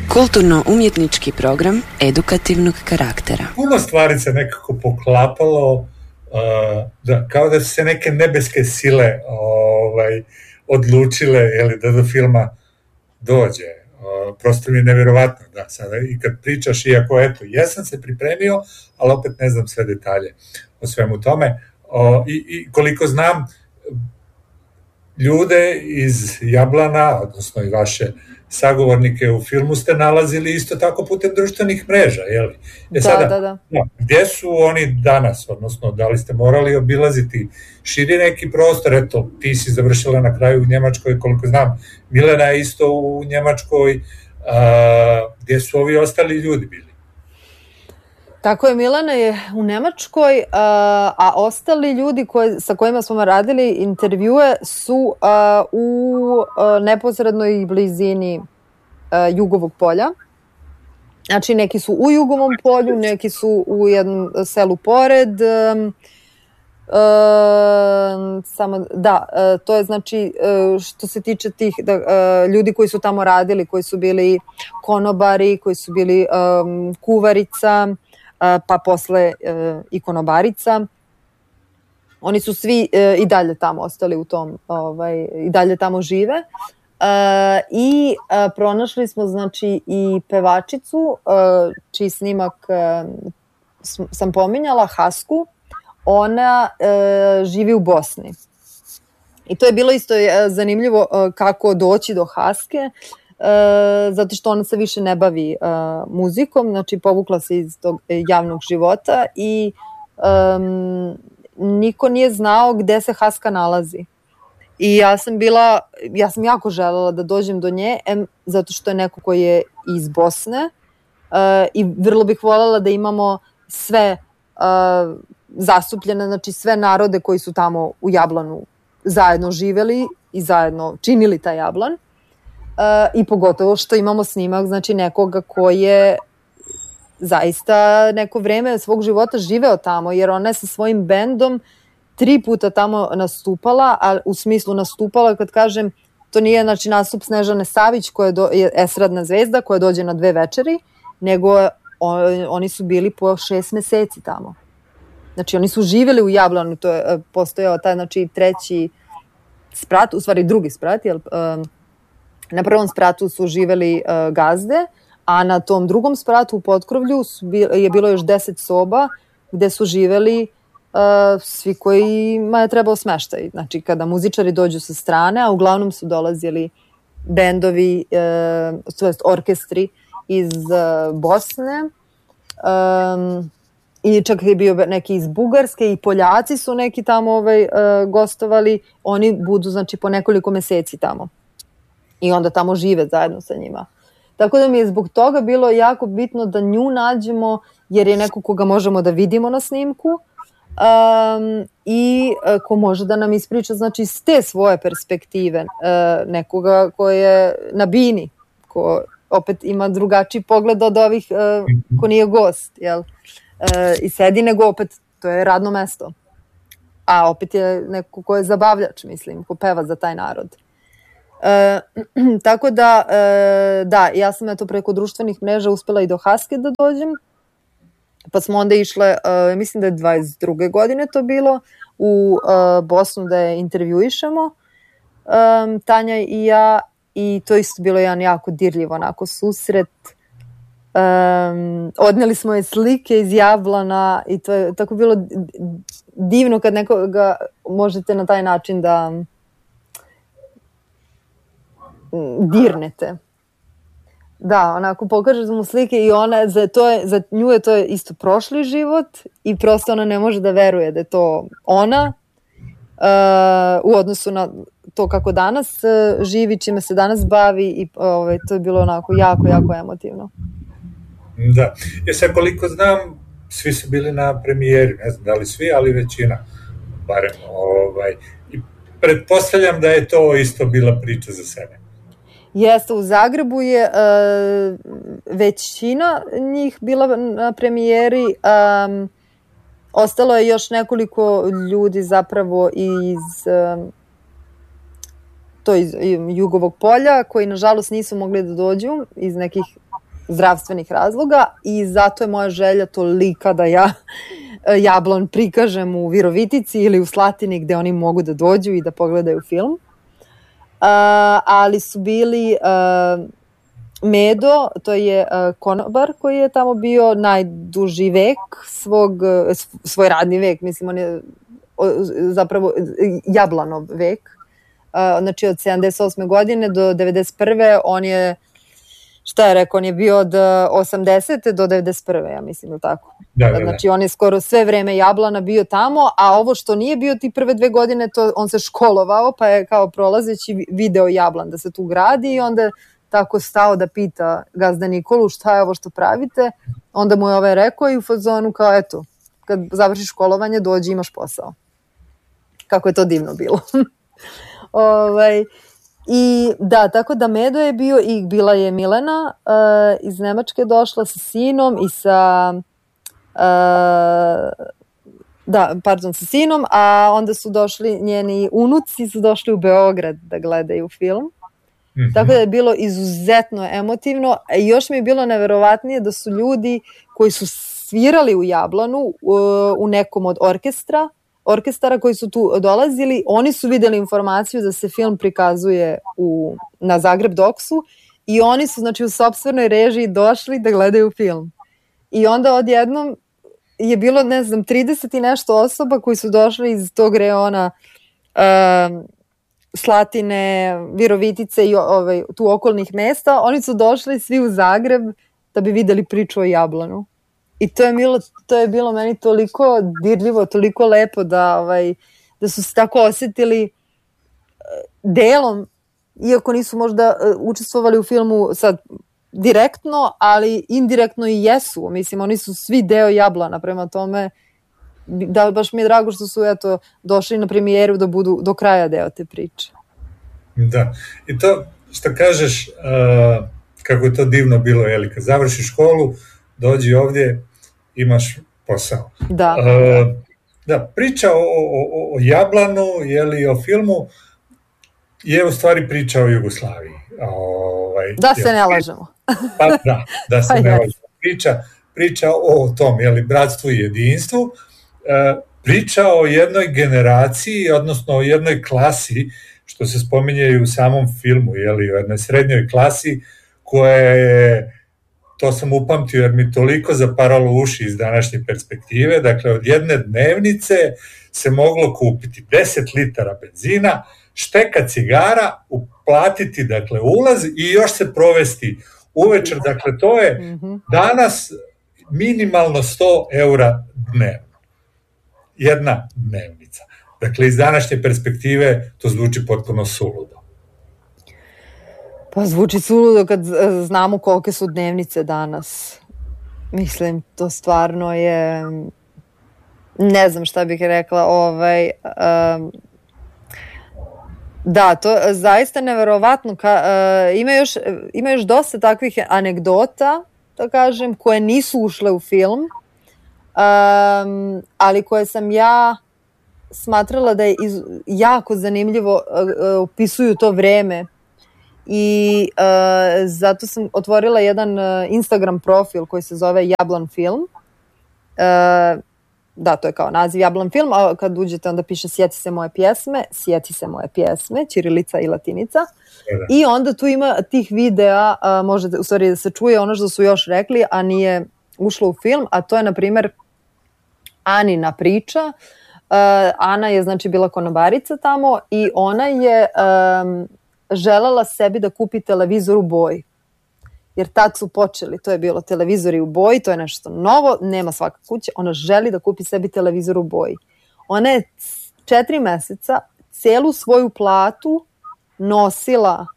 Kulturno-umjetnički program edukativnog karaktera. Puno stvari se nekako poklapalo, kao da su se neke nebeske sile odlučile da do filma dođe. Prosto mi je nevjerovatno da sada i kad pričaš, iako jesam se pripremio, ali opet ne znam sve detalje o svemu tome. I koliko znam, ljude iz Jablana, odnosno i vaše sagovornike u filmu ste nalazili isto tako putem društvenih mreža, je li? Da. Gdje su oni danas, odnosno da li ste morali obilaziti širi neki prostor? Eto, ti si završila na kraju u Njemačkoj, koliko znam, Milena je isto u Njemačkoj, gdje su ovi ostali ljudi bili? Tako je, Milena je u Nemačkoj, a ostali ljudi sa kojima smo radili intervjue su u neposrednoj blizini Jugovog polja. Znači, neki su u Jugovom polju, neki su u jednom selu pored. To je znači što se tiče tih ljudi koji su tamo radili, koji su bili konobari, koji su bili kuvarica, pa posle i konobarica. Oni su svi i dalje tamo ostali u tom, i dalje tamo žive. I pronašli smo znači i pevačicu, čiji snimak sam pominjala, Hasku. Ona živi u Bosni. I to je bilo isto zanimljivo kako doći do Haske, zato što ona se više ne bavi muzikom, znači povukla se iz tog javnog života i niko nije znao gde se Haska nalazi. I ja sam jako želela da dođem do nje, zato što je neko koji je iz Bosne i vrlo bih voljela da imamo sve zastupljene, znači sve narode koji su tamo u Jablanu zajedno živeli i zajedno činili taj Jablan. I pogotovo što imamo snimak, znači nekoga koji je zaista neko vreme svog života živeo tamo, jer ona je sa svojim bendom 3 puta tamo nastupala, a u smislu nastupala, kad kažem, to nije znači nastup Snežane Savić koja je estradna zvezda koja dođe na 2 večeri, nego oni su bili po 6 meseci tamo. Znači oni su živjeli u Jablanu, to je postojao taj znači treći sprat, u stvari drugi sprat, jer na prvom spratu su živeli gazde, a na tom drugom spratu u potkrovlju je bilo još 10 soba gde su živeli svi kojima je trebao smeštaj. Znači kada muzičari dođu sa strane, a uglavnom su dolazili bendovi, to jest orkestri iz Bosne, i čak je bio neki iz Bugarske i Poljaci su neki tamo gostovali, oni budu znači po nekoliko meseci tamo i onda tamo žive zajedno sa njima. Tako da mi je zbog toga bilo jako bitno da nju nađemo, jer je neko koga možemo da vidimo na snimku i ko može da nam ispriča znači s te svoje perspektive, nekoga ko je na bini, ko opet ima drugačiji pogled od ovih ko nije gost, jel? I sedi, nego opet to je radno mesto, a opet je neko ko je zabavljač, mislim, ko peva za taj narod. Tako da ja sam eto preko društvenih mreža uspela i do Haske da dođem, pa smo onda išle, mislim da je 22. godine to bilo, u Bosnu da je intervjuišemo, Tanja i ja, i to isto bilo jedan jako dirljiv onako susret. Odneli smo je slike iz Jablana i to je tako bilo divno kad nekoga možete na taj način da dirnete. Da, onako pokaže mu slike i ona, za nju je to isto prošli život i prosto ona ne može da veruje da je to ona u odnosu na to kako danas živi, čime se danas bavi i to je bilo onako jako, jako emotivno. Da, sad koliko znam, svi su bili na premijeri, ne znam da li svi, ali većina, barem. I pretpostavljam da je to isto bila priča za sebe. Jeste, u Zagrebu je većina njih bila na premijeri, ostalo je još nekoliko ljudi zapravo iz Jugovog polja, koji nažalost nisu mogli da dođu iz nekih zdravstvenih razloga i zato je moja želja tolika da ja Jablan prikažem u Virovitici ili u Slatini gde oni mogu da dođu i da pogledaju film. Ali su bili Medo, to je konobar koji je tamo bio najduži vek, svoj radni vek, mislim, on je zapravo Jablanov vek, znači od 78. godine do 91. on je, šta je rekao, on je bio od 80. do 91. ja mislim, ili tako. Da. Znači on je skoro sve vreme Jablana bio tamo, a ovo što nije bio ti prve 2 godine, to on se školovao, pa je kao prolazeći video Jablan da se tu gradi i onda tako stao da pita gazda Nikolu šta je ovo što pravite, onda mu je rekao i u fazonu kao eto, kad završiš školovanje dođi imaš posao. Kako je to divno bilo. I da, tako da Medo je bio i bila je Milena iz Nemačke došla sa sinom i sa sa sinom, a onda su došli njeni unuci su došli u Beograd da gledaju film. Tako da je bilo izuzetno emotivno i još mi je bilo neverovatnije da su ljudi koji su svirali u Jablanu u nekom od orkestara koji su tu dolazili, oni su videli informaciju da se film prikazuje na Zagreb Doksu i oni su znači u sopstvenoj režiji došli da gledaju film. I onda odjednom je bilo, ne znam, 30 i nešto osoba koji su došli iz tog reona Slatine, Virovitice i tu okolnih mesta, oni su došli svi u Zagreb da bi videli priču o Jablanu. I to je bilo meni toliko dirljivo, toliko lepo da su se tako osetili delom, iako nisu možda učestvovali u filmu sad direktno, ali indirektno i jesu. Mislim, oni su svi deo Jablana, prema tome da baš mi je drago što su došli na premijeru da budu do kraja deo te priče. Da, i to što kažeš, kako je to divno bilo, kad završiš školu, dođi ovdje, imaš posao. Da, priča o Jablanu, o filmu, je u stvari priča o Jugoslaviji. Da se ne lažemo. Da se ne lažemo. Priča o tom, bratstvu i jedinstvu, priča o jednoj generaciji, odnosno o jednoj klasi, što se spominje i u samom filmu, o jednoj srednjoj klasi, koja je, to sam upamtio jer mi toliko zaparalo uši iz današnje perspektive, dakle od jedne dnevnice se moglo kupiti 10 litara benzina, šteka cigara, uplatiti dakle ulaz i još se provesti uvečer, dakle to je danas minimalno 100 eura dnevno. Jedna dnevnica. Dakle, iz današnje perspektive to zvuči potpuno suludo. Pa zvuči suludo kad znamo kolike su dnevnice danas. Mislim, to stvarno je... Ne znam šta bih rekla. Da, to je zaista neverovatno. Ima još dosta takvih anegdota, da kažem, koje nisu ušle u film, ali koje sam ja smatrala da je jako zanimljivo, opisuju to vreme i zato sam otvorila jedan Instagram profil koji se zove Jablan film. Da, to je kao naziv Jablan film, a kad uđete onda piše sjeti se moje pjesme, ćirilica i latinica. I onda tu ima tih videa, možete u stvari da se čuje ono što su još rekli, a nije ušlo u film, a to je na primjer Anina priča. Ana je znači bila konobarica tamo i ona je želela sebi da kupi televizor u boji. Jer tad su počeli, to je bilo televizori u boji, to je nešto novo, nema svaka kuća, ona želi da kupi sebi televizor u boji. Ona je 4 meseca celu svoju platu nosila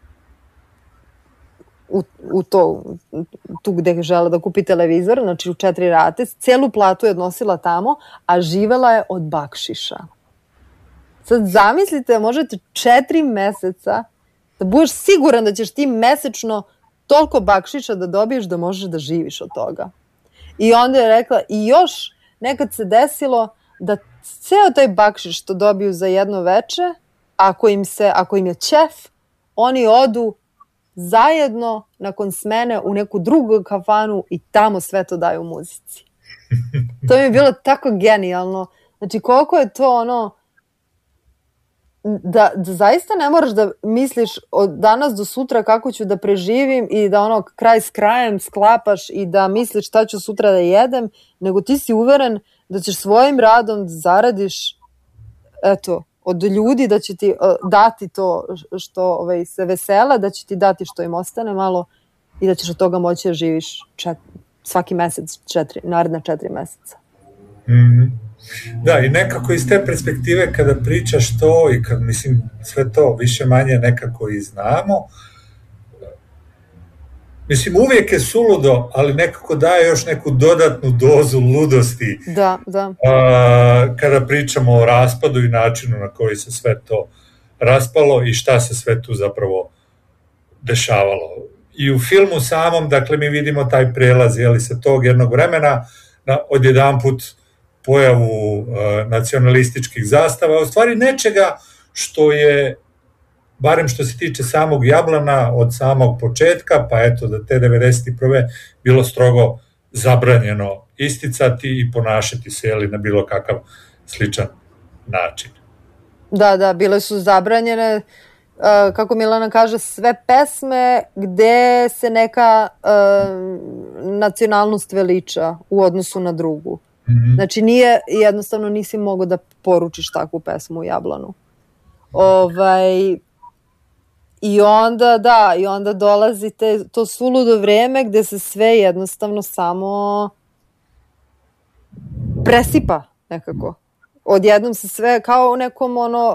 u tu gde je žela da kupi televizor, znači u 4 rate, celu platu je odnosila tamo, a živela je od bakšiša. Sad zamislite, možete 4 meseca da budeš siguran da ćeš ti mesečno toliko bakšiša da dobiješ da možeš da živiš od toga. I onda je rekla, i još nekad se desilo da ceo taj bakšiš što dobiju za jedno veče, ako im je ćef, oni odu zajedno nakon smene u neku drugu kafanu i tamo sve to daju muzici. To mi je bilo tako genijalno. Znači, koliko je to ono, da zaista ne moraš da misliš od danas do sutra kako ću da preživim i da ono kraj s krajem sklapaš i da misliš šta ću sutra da jedem, nego ti si uveren da ćeš svojim radom da zaradiš od ljudi, da će ti dati to što se vesela, da će ti dati što im ostane malo i da ćeš od toga moći da živiš svaki mesec, naredna 4 meseca. Da, i nekako iz te perspektive kada pričaš to i kad, mislim, sve to više manje nekako i znamo, mislim, uvijek je suludo, ali nekako daje još neku dodatnu dozu ludosti. Da. Kada pričamo o raspadu i načinu na koji se sve to raspalo i šta se sve tu zapravo dešavalo. I u filmu samom, dakle, mi vidimo taj prelaz, sa tog jednog vremena na odjedanput pojavu nacionalističkih zastava, u stvari nečega što je, barem što se tiče samog Jablana, od samog početka, pa eto da te 91. bilo strogo zabranjeno isticati i ponašati se na bilo kakav sličan način. Da, bile su zabranjene, kako Milana kaže, sve pesme gde se neka nacionalnost veliča u odnosu na drugu. Znači, jednostavno nisi mogao da poručiš takvu pesmu u Jablanu. I onda dolazi to suludo vreme gde se sve jednostavno samo presipa nekako. Odjednom se sve kao u nekom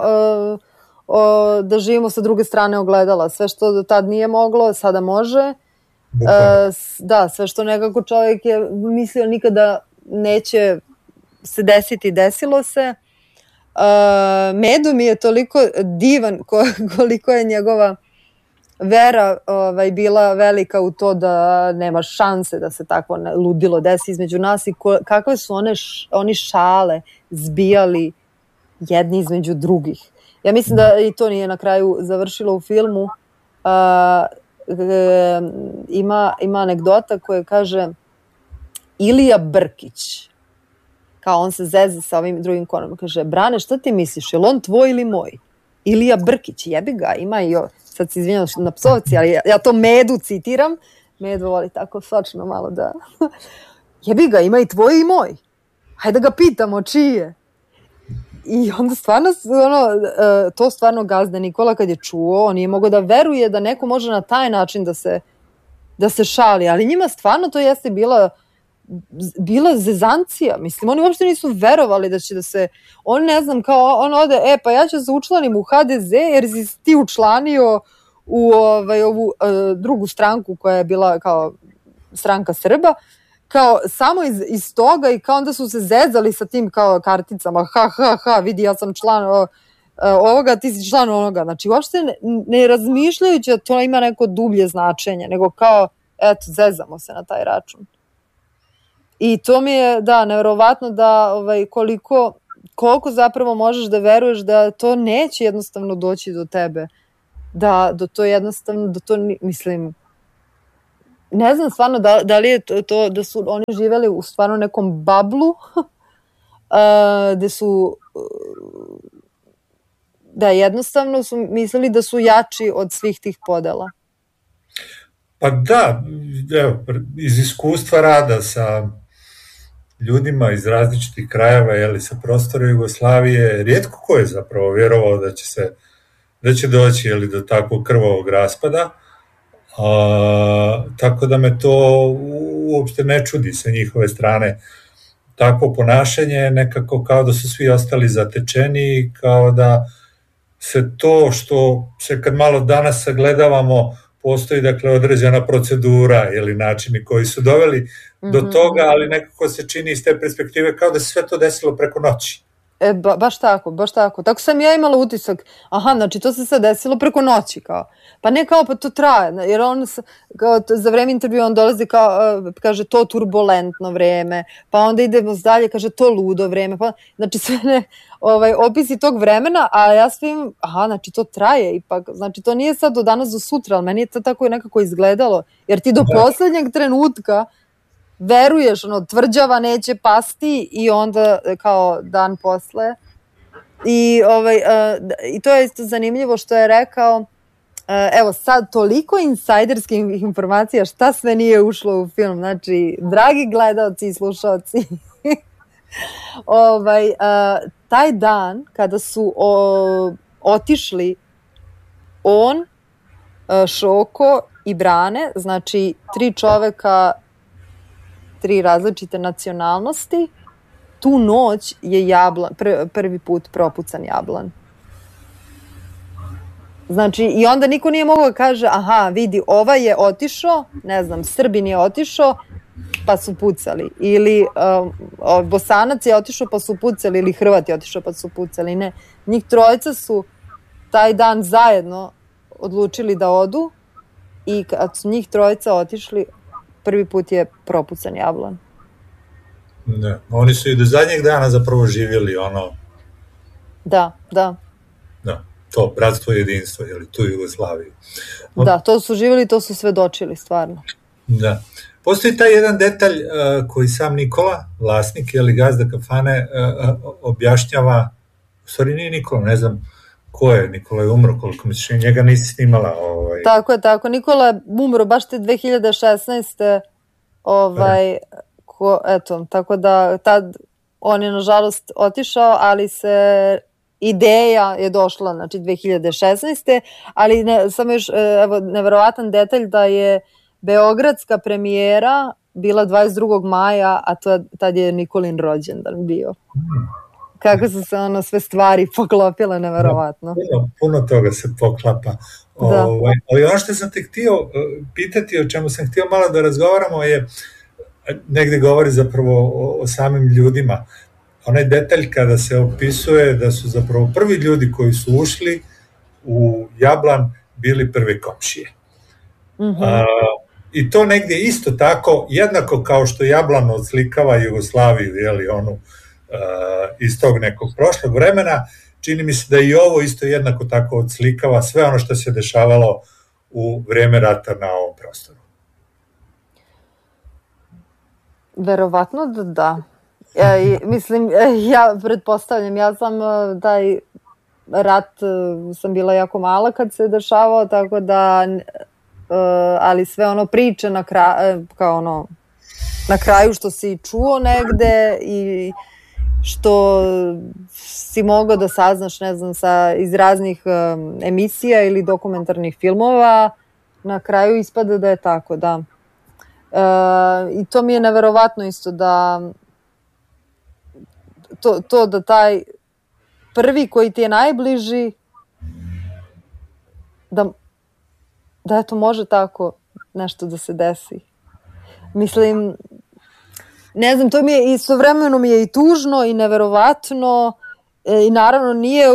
da živimo sa druge strane ogledala. Sve što do tad nije moglo, sada može. Da, sve što nekako čovjek je mislio nikada neće se desiti, desilo se. Medu mi je toliko divan koliko je njegova vera bila velika u to da nema šanse da se takvo ludilo desi između nas i kakve su oni šale zbijali jedni između drugih. Ja mislim da i to nije na kraju završilo u filmu. Ima anegdota koja kaže Ilija Brkić, kao on se zeze sa ovim drugim konom, kaže, Brane, šta ti misliš, je li on tvoj ili moj? Ilija Brkić, jebi ga, ima i sad se izvinjam na psovci, ali ja to Medu citiram, Medu voli tako sočno malo da, jebi ga, ima i tvoj i moj, hajde da ga pitamo čiji je. I onda stvarno, to stvarno gazda Nikola kad je čuo, on je mogao da veruje da neko može na taj način da se šali, ali njima stvarno to jeste bila zezancija, mislim, oni uopšte nisu verovali da će da se, on ne znam, kao on ode, pa ja ću se učlanim u HDZ jer si ti učlanio u ovu drugu stranku koja je bila kao stranka Srba, kao samo iz toga i kao onda su se zezali sa tim kao karticama, vidi ja sam član ovoga, ti si član onoga, znači uopšte ne razmišljajući da to ima neko dublje značenje, nego kao, eto, zezamo se na taj račun. I to mi je, da, nevjerovatno da koliko zapravo možeš da veruješ da to neće jednostavno doći do tebe. Da to jednostavno, mislim, ne znam stvarno da li je to da su oni živeli u stvarno nekom bablu, gde su, da jednostavno su mislili da su jači od svih tih podela. Pa da, evo, iz iskustva rada sa ljudima iz različitih krajeva, sa prostora Jugoslavije, rijetko ko je zapravo vjerovao da će doći do takvog krvavog raspada, tako da me to uopšte ne čudi sa njihove strane. Takvo ponašanje nekako kao da su svi ostali zatečeni, kao da se to što se kad malo danas sagledavamo, postoji dakle određena procedura ili načini koji su doveli do toga, ali nekako se čini iz te perspektive kao da se sve to desilo preko noći. Baš tako, baš tako. Tako sam ja imala utisak, znači to se sad desilo preko noći, kao. Pa ne kao, pa to traje, jer on kao, za vreme intervjua on dolazi kao, kaže to turbulentno vreme, pa onda idemo dalje, kaže to ludo vreme, pa znači sve ne, opisi tog vremena, a ja svim, znači to traje ipak, znači to nije sad do danas do sutra, ali meni je to tako nekako izgledalo, jer ti do poslednjeg trenutka veruješ, tvrđava neće pasti i onda kao dan posle. I to je isto zanimljivo što je rekao, evo sad toliko insajderskih informacija šta sve nije ušlo u film, znači dragi gledaoci i slušaoci, taj dan kada su otišli on, Šoko i Brane, znači 3 čoveka, 3 različite nacionalnosti, tu noć je Jablan, prvi put propucan Jablan. Znači, i onda niko nije mogao da kaže, vidi, ovaj je otišao, ne znam, Srbin je otišao, pa su pucali. Ili Bosanac je otišao, pa su pucali, ili Hrvat je otišao, pa su pucali. Ne, njih 3 su taj dan zajedno odlučili da odu i kad su njih 3 otišli, prvi put je propucan Jablan. Ne, oni su i do zadnjeg dana zapravo živjeli ono... Da. To, bratstvo i jedinstvo, jeli, tu u Jugoslaviji. Da, to su živjeli, to su svedočili, stvarno. Da. Postoji taj jedan detalj koji sam Nikola, vlasnik, jeli, gazda kafane, objašnjava, u stvari nije Nikola, ne znam ko je, Nikola je umro, koliko misliš, njega nisi snimala. Tako, Nikola je umro baš te 2016. Tako da tad on je nažalost otišao, ali se ideja je došla, znači 2016. Ali samo još neverovatan detalj da je beogradska premijera bila 22. maja, a tad je Nikolin rođendan bio. Kako su se sve stvari poklopile, neverovatno. Puno toga se poklapa. Ali ono što sam te htio pitati, o čemu sam htio malo da razgovaramo je, negde govori zapravo o samim ljudima. Onaj detalj kada se opisuje da su zapravo prvi ljudi koji su ušli u Jablan bili prve komšije. I to negde isto tako, jednako kao što Jablan odslikava Jugoslaviju, jeli, onu iz tog nekog prošlog vremena, čini mi se da i ovo isto jednako tako odslikava sve ono što se dešavalo u vreme rata na ovom prostoru. Verovatno da. Mislim, ja pretpostavljam, ja sam taj rat sam bila jako mala kad se dešavao, tako da, ali sve ono priče na kraju što si čuo negde i što si mogao da saznaš, ne znam, iz raznih emisija ili dokumentarnih filmova, na kraju ispada da je tako, da. I to mi je neverovatno isto da to da taj prvi koji ti je najbliži da eto može tako nešto da se desi. Mislim, ne znam, to mi je istovremeno mi je i tužno i neverovatno i naravno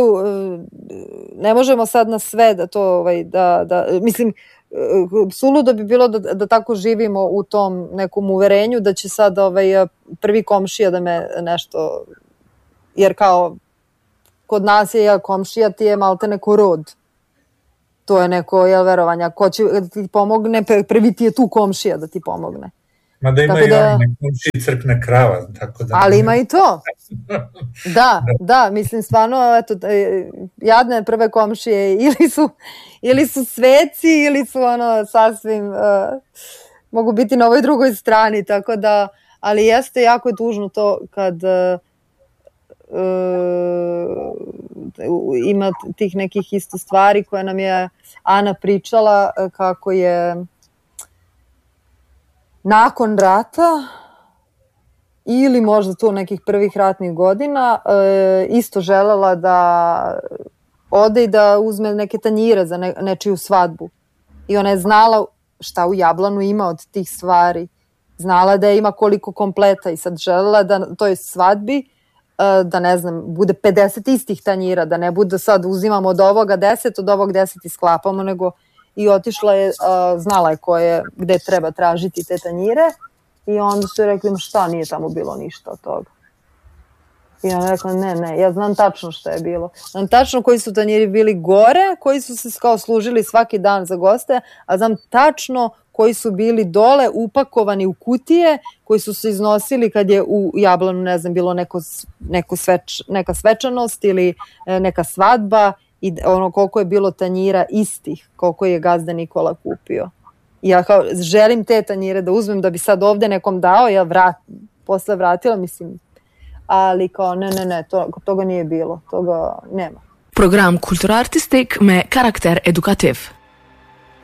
ne možemo sad na sve da to mislim, suludo bi bilo da tako živimo u tom nekom uverenju da će sad prvi komšija da me nešto, jer kao kod nas je komšija ti je malte neko rod, to je neko verovanja, ko će da ti pomogne, prvi ti je tu komšija da ti pomogne. Mada ima i oni komšiji crkne krava, tako da... Ali ima i to. Da, mislim stvarno, eto, jadne prve komšije ili su sveci ili su sasvim, mogu biti na ovoj drugoj strani, tako da, ali jeste jako je tužno to kad ima tih nekih isto stvari koje nam je Ana pričala kako je nakon rata ili možda tu nekih prvih ratnih godina isto želela da ode i da uzme neke tanjire za nečiju svadbu. I ona je znala šta u Jablanu ima od tih stvari. Znala da ima koliko kompleta i sad želela da toj svadbi da ne znam, bude 50 istih tanjira, da ne bude sad uzimamo od ovoga 10, od ovog 10 i sklapamo, nego i otišla je, znala je gde treba tražiti te tanjire i onda su rekli, šta, nije tamo bilo ništa od toga. I ona rekla, ne, ja znam tačno šta je bilo. Znam tačno koji su tanjiri bili gore, koji su se kao služili svaki dan za goste, a znam tačno koji su bili dole upakovani u kutije, koji su se iznosili kad je u Jablanu, ne znam, bilo neka svečanost ili neka svadba i ono koliko je bilo tanjira istih, koliko je gazda Nikola kupio. I ja kao želim te tanjire da uzmem da bi sad ovde nekom dao, ja posle vratila, mislim, ali kao ne, toga nije bilo, toga nema. Program Kulturartistik me karakter edukativ.